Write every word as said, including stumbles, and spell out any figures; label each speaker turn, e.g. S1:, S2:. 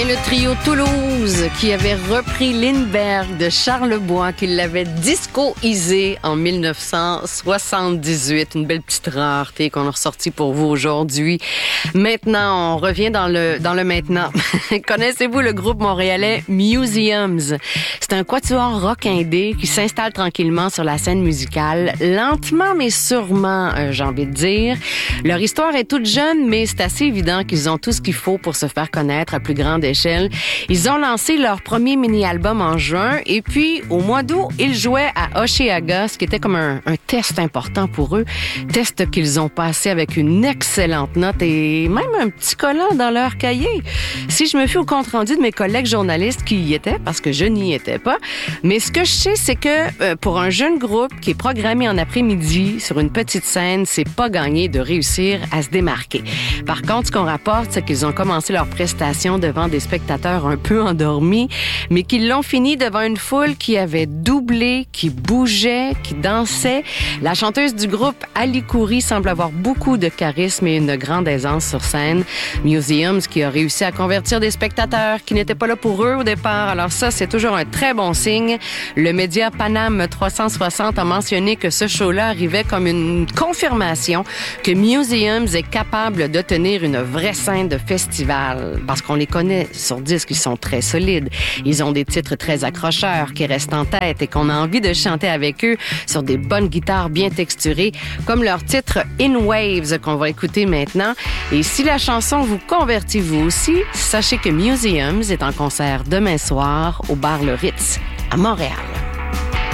S1: le trio Toulouse qui avait repris Lindbergh de Charles Bois, qui l'avait disco-isé en dix-neuf cent soixante-dix-huit. Une belle petite rareté qu'on a ressortie pour vous aujourd'hui. Maintenant, on revient dans le, dans le maintenant. Connaissez-vous le groupe montréalais Museums? C'est un quatuor rock indé qui s'installe tranquillement sur la scène musicale, lentement mais sûrement, euh, j'ai envie de dire. Leur histoire est toute jeune, mais c'est assez évident qu'ils ont tout ce qu'il faut pour se faire connaître à plus grande échelle. Ils ont lancé leur premier mini-album en juin et puis, au mois d'août, ils jouaient à Hochelaga, ce qui était comme un, un test important pour eux. Test qu'ils ont passé avec une excellente note et même un petit collant dans leur cahier. Si je me fie au compte-rendu de mes collègues journalistes qui y étaient, parce que je n'y étais pas, mais ce que je sais, c'est que euh, pour un jeune groupe qui est programmé en après-midi sur une petite scène, c'est pas gagné de réussir à se démarquer. Par contre, ce qu'on rapporte, c'est qu'ils ont commencé leur prestation devant des spectateurs un peu endormis, mais qu'ils l'ont fini devant une foule qui avait doublé, qui bougeait, qui dansait. La chanteuse du groupe, Ali Khoury, semble avoir beaucoup de charisme et une grande aisance sur scène. Museums qui a réussi à convertir des spectateurs qui n'étaient pas là pour eux au départ. Alors ça, c'est toujours un très bon signe. Le média Paname trois cent soixante a mentionné que ce show-là arrivait comme une confirmation que Museums est capable de tenir une vraie scène de festival. Parce qu'on les connaît sur disque, ils sont très solides. Ils ont des titres très accrocheurs qui restent en tête et qu'on a envie de chanter avec eux sur des bonnes guitares bien texturées, comme leur titre In Waves qu'on va écouter maintenant. Et si la chanson vous convertit vous aussi, sachez que Museums est en concert demain soir au bar Le Ritz à Montréal.